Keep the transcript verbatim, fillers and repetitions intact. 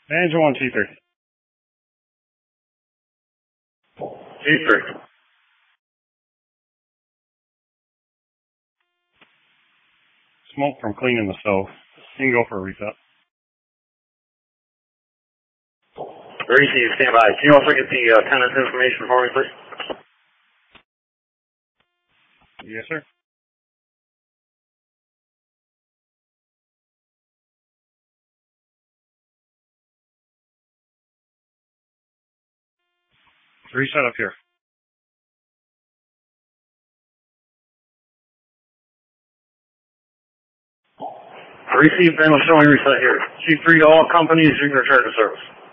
Engine one, T three. T three. Smoke from cleaning the stove. You can go for a reset. Receive, stand by. Can you also get the uh, tenant's information for me, please? Yes, sir. Reset up here. Receive panel showing reset here. T three, all companies, you can return to service.